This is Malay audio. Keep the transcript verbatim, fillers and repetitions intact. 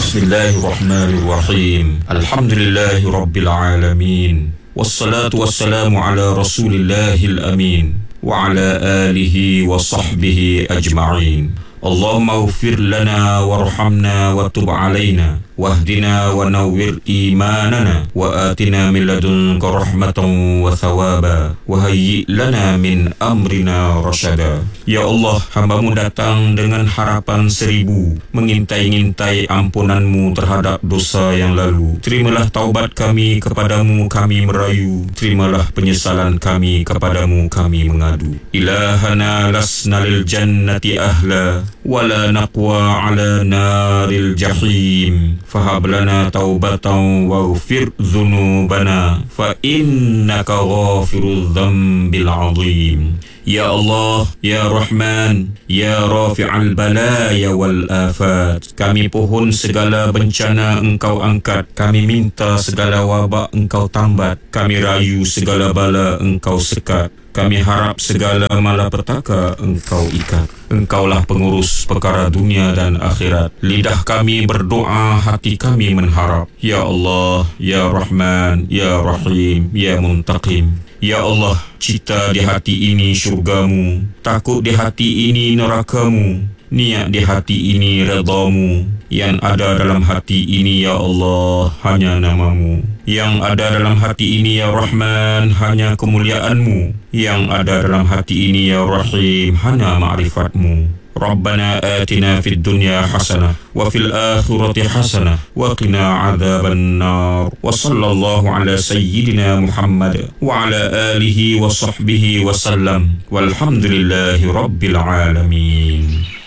Bismillahirrahmanirrahim. Alhamdulillahi Rabbil Alamin. Wassalatu wassalamu ala Rasulillahil Amin wa ala alihi wa sahbihi ajma'in. Allahumma ighfir lana warhamna wa tub alaina wahdina wa nawwir imanana wa atina min ladunka rahmatan wa thawaba wa hayyi lana min amrina rasyada. Ya Allah, hamba-Mu datang dengan harapan seribu, mengintai-ngintai ampunanmu terhadap dosa yang lalu. Terimalah taubat kami kepadamu, kami merayu. Terimalah penyesalan kami kepadamu, kami mengadu. Ilahana lasna lil jannati ahla wala naqwa ala naril jahim. Fahab lana taubatan waghfir dhunubana fa innaka ghafirudz dzambil azim. Ya Allah, Ya Rahman, Ya Rafi'al balaya wal afat. Kami pohon segala bencana Engkau angkat. Kami minta segala wabak Engkau tambat. Kami rayu segala bala Engkau sekat. Kami harap segala malapetaka Engkau ikat. Engkaulah pengurus perkara dunia dan akhirat. Lidah kami berdoa, hati kami menharap. Ya Allah, Ya Rahman, Ya Rahim, Ya Muntaqim. Ya Allah, cita di hati ini syurgamu, takut di hati ini nerakamu, niat di hati ini redamu. Yang ada dalam hati ini ya Allah hanya namamu. Yang ada dalam hati ini ya Rahman hanya kemuliaanmu. Yang ada dalam hati ini ya Rahim hanya ma'rifatmu. Rabbana atina fid dunya hasanah wa fil akhirati hasanah wa qina adzaban nar. Wa sallallahu ala sayyidina Muhammad wa ala alihi wa sahbihi wa sallam. Walhamdulillahi rabbil alamin.